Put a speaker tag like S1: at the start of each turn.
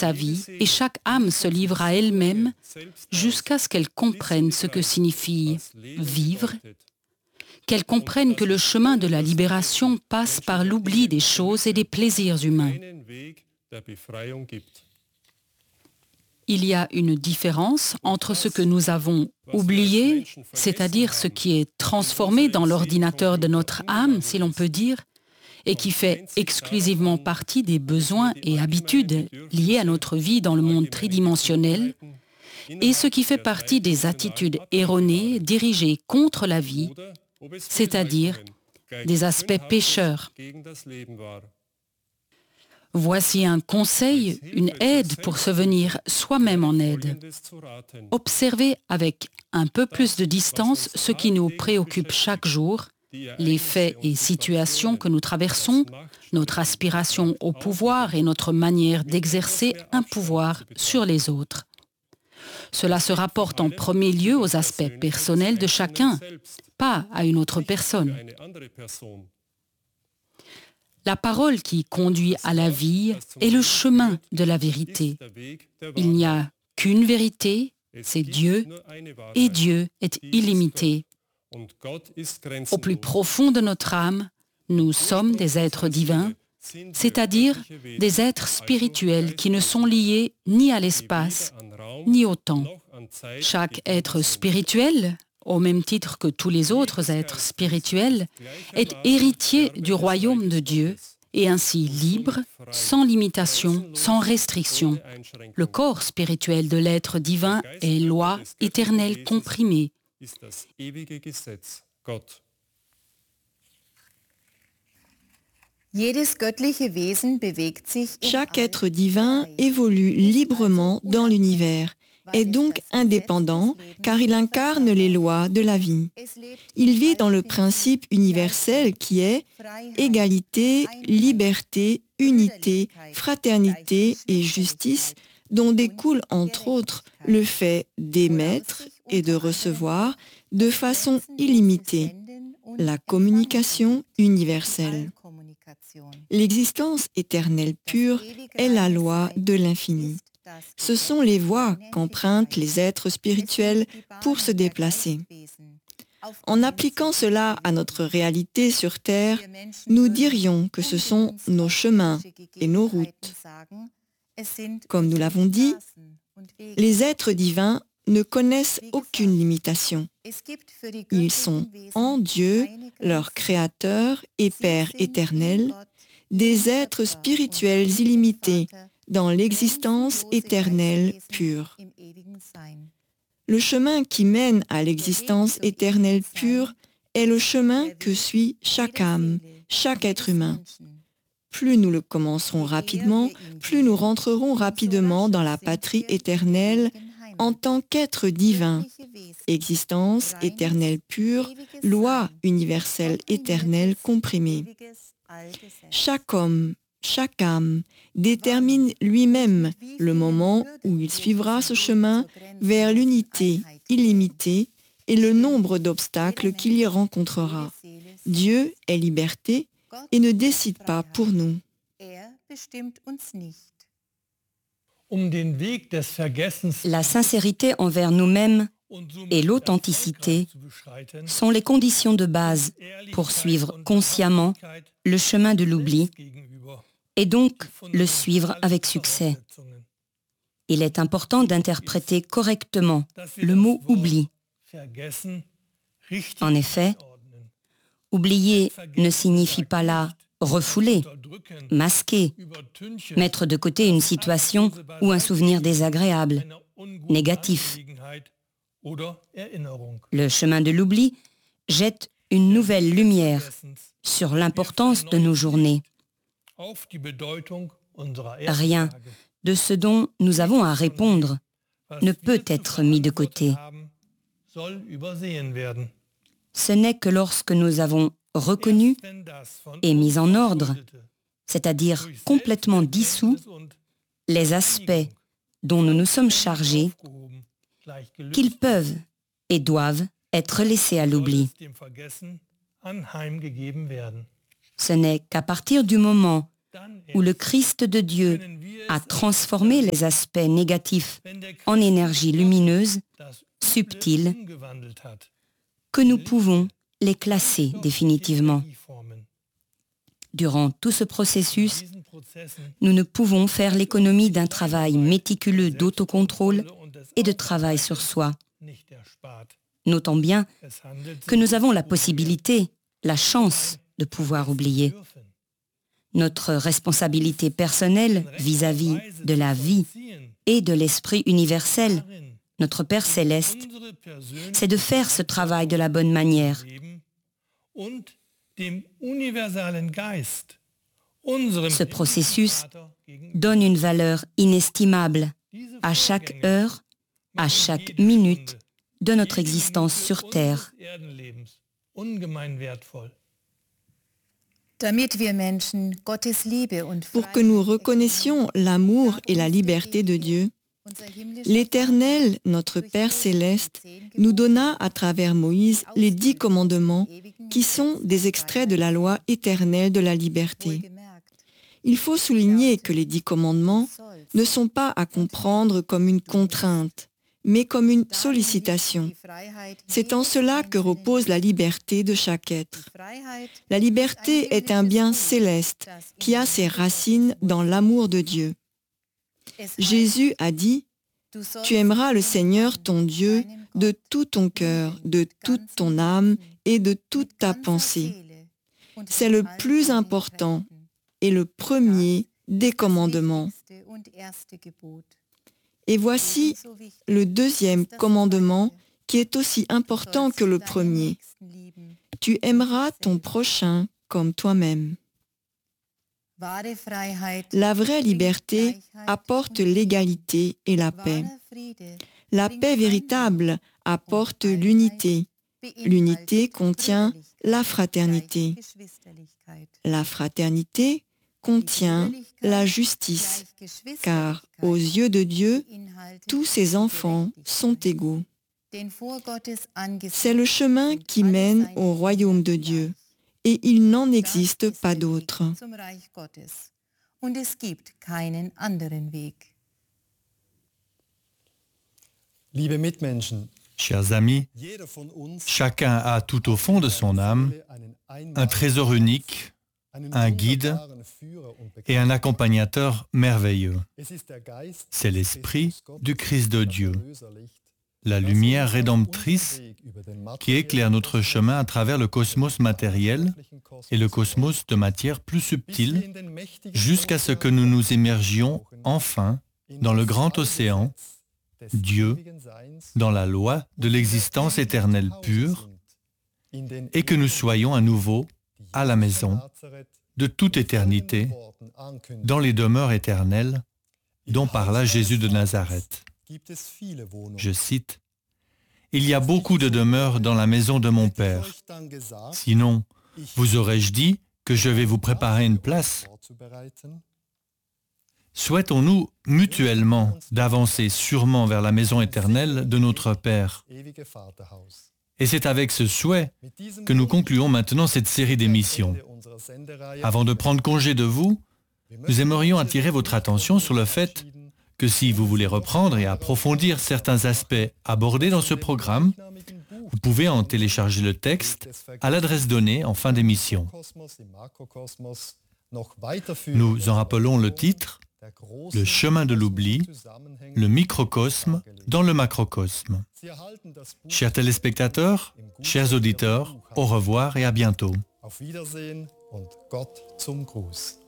S1: sa vie et chaque âme se livre à elle-même jusqu'à ce qu'elle comprenne ce que signifie vivre, qu'elle comprenne que le chemin de la libération passe par l'oubli des choses et des plaisirs humains. Il y a une différence entre ce que nous avons oublié, c'est-à-dire ce qui est transformé dans l'ordinateur de notre âme, si l'on peut dire, et qui fait exclusivement partie des besoins et habitudes liés à notre vie dans le monde tridimensionnel, et ce qui fait partie des attitudes erronées dirigées contre la vie, c'est-à-dire des aspects pécheurs. Voici un conseil, une aide pour se venir soi-même en aide. Observez avec un peu plus de distance ce qui nous préoccupe chaque jour, les faits et situations que nous traversons, notre aspiration au pouvoir et notre manière d'exercer un pouvoir sur les autres. Cela se rapporte en premier lieu aux aspects personnels de chacun, pas à une autre personne. La parole qui conduit à la vie est le chemin de la vérité. Il n'y a qu'une vérité, c'est Dieu, et Dieu est illimité. Au plus profond de notre âme, nous sommes des êtres divins, c'est-à-dire des êtres spirituels qui ne sont liés ni à l'espace, ni au temps. Chaque être spirituel, au même titre que tous les autres êtres spirituels, est héritier du royaume de Dieu et ainsi libre, sans limitation, sans restriction. Le corps spirituel de l'être divin est loi éternelle comprimée.
S2: Chaque être divin évolue librement dans l'univers, est donc indépendant car il incarne les lois de la vie. Il vit dans le principe universel qui est égalité, liberté, unité, fraternité et justice, dont découle entre autres le fait d'émettre et de recevoir de façon illimitée, la communication universelle. L'existence éternelle pure est la loi de l'infini. Ce sont les voies qu'empruntent les êtres spirituels pour se déplacer. En appliquant cela à notre réalité sur Terre, nous dirions que ce sont nos chemins et nos routes. Comme nous l'avons dit, les êtres divins ne connaissent aucune limitation. Ils sont en Dieu, leur Créateur et Père éternel, des êtres spirituels illimités dans l'existence éternelle pure. Le chemin qui mène à l'existence éternelle pure est le chemin que suit chaque âme, chaque être humain. Plus nous le commencerons rapidement, plus nous rentrerons rapidement dans la patrie éternelle en tant qu'être divin, existence éternelle pure, loi universelle éternelle comprimée. Chaque homme, chaque âme détermine lui-même le moment où il suivra ce chemin vers l'unité illimitée et le nombre d'obstacles qu'il y rencontrera. Dieu est liberté et ne décide pas pour nous.
S3: La sincérité envers nous-mêmes et l'authenticité sont les conditions de base pour suivre consciemment le chemin de l'oubli et donc le suivre avec succès. Il est important d'interpréter correctement le mot « oubli ». En effet, oublier ne signifie pas là refouler, masquer, mettre de côté une situation ou un souvenir désagréable, négatif. Le chemin de l'oubli jette une nouvelle lumière sur l'importance de nos journées. Rien de ce dont nous avons à répondre ne peut être mis de côté. Ce n'est que lorsque nous avons reconnu et mis en ordre, c'est-à-dire complètement dissous, les aspects dont nous nous sommes chargés, qu'ils peuvent et doivent être laissés à l'oubli. Ce n'est qu'à partir du moment où le Christ de Dieu a transformé les aspects négatifs en énergie lumineuse, subtile, que nous pouvons les classer définitivement. Durant tout ce processus, nous ne pouvons faire l'économie d'un travail méticuleux d'autocontrôle et de travail sur soi. Notons bien que nous avons la possibilité, la chance de pouvoir oublier. Notre responsabilité personnelle vis-à-vis de la vie et de l'esprit universel, notre Père céleste, c'est de faire ce travail de la bonne manière. Ce processus donne une valeur inestimable à chaque heure, à chaque minute de notre existence sur Terre.
S2: Pour que nous reconnaissions l'amour et la liberté de Dieu, l'Éternel, notre Père céleste, nous donna à travers Moïse les 10 commandements qui sont des extraits de la loi éternelle de la liberté. Il faut souligner que les 10 commandements ne sont pas à comprendre comme une contrainte, mais comme une sollicitation. C'est en cela que repose la liberté de chaque être. La liberté est un bien céleste qui a ses racines dans l'amour de Dieu. Jésus a dit « Tu aimeras le Seigneur ton Dieu de tout ton cœur, de toute ton âme et de toute ta pensée. » C'est le plus important et le premier des commandements. Et voici le deuxième commandement qui est aussi important que le premier. Tu aimeras ton prochain comme toi-même. La vraie liberté apporte l'égalité et la paix. La paix véritable apporte l'unité. L'unité contient la fraternité. La fraternité contient la justice, car aux yeux de Dieu, tous ses enfants sont égaux. C'est le chemin qui mène au royaume de Dieu, et il n'en existe pas d'autre.
S4: Chers amis, chacun a tout au fond de son âme un trésor unique, un guide et un accompagnateur merveilleux. C'est l'Esprit du Christ de Dieu, la lumière rédemptrice qui éclaire notre chemin à travers le cosmos matériel et le cosmos de matière plus subtile, jusqu'à ce que nous nous immergions enfin dans le grand océan, Dieu, dans la loi de l'existence éternelle pure, et que nous soyons à nouveau à la maison de toute éternité, dans les demeures éternelles dont parla Jésus de Nazareth. Je cite, « Il y a beaucoup de demeures dans la maison de mon Père. Sinon, vous aurais-je dit que je vais vous préparer une place? Souhaitons-nous mutuellement d'avancer sûrement vers la maison éternelle de notre Père. Et c'est avec ce souhait que nous concluons maintenant cette série d'émissions. Avant de prendre congé de vous, nous aimerions attirer votre attention sur le fait que si vous voulez reprendre et approfondir certains aspects abordés dans ce programme, vous pouvez en télécharger le texte à l'adresse donnée en fin d'émission. Nous en rappelons le titre, « Le chemin de l'oubli, le microcosme dans le macrocosme ». Chers téléspectateurs, chers auditeurs, au revoir et à bientôt.
S5: Auf Wiedersehen und Gott zum Gruß.